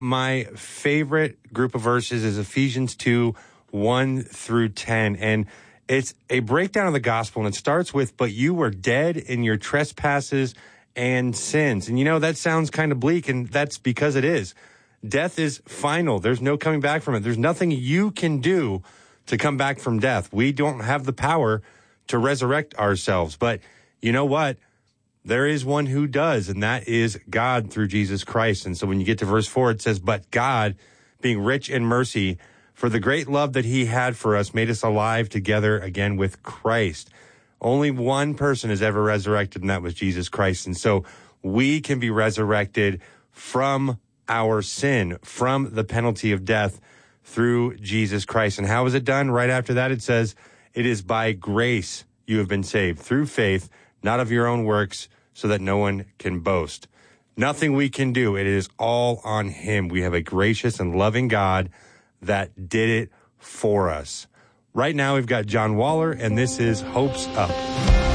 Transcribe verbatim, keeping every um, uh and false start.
My favorite group of verses is Ephesians two, one through ten. And it's a breakdown of the gospel, and it starts with, but you were dead in your trespasses and sins. And, you know, that sounds kind of bleak, and that's because it is. Death is final. There's no coming back from it. There's nothing you can do to come back from death. We don't have the power to resurrect ourselves. But you know what? There is one who does, and that is God through Jesus Christ. And so when you get to verse four, it says, but God, being rich in mercy, for the great love that he had for us, made us alive together again with Christ. Only one person is ever resurrected, and that was Jesus Christ. And so we can be resurrected from our sin, from the penalty of death through Jesus Christ. And how is it done? Right after that, it says, it is by grace you have been saved, through faith, not of your own works, so that no one can boast. Nothing we can do. It is all on him. We have a gracious and loving God that did it for us. Right now, we've got John Waller, and this is Hopes Up.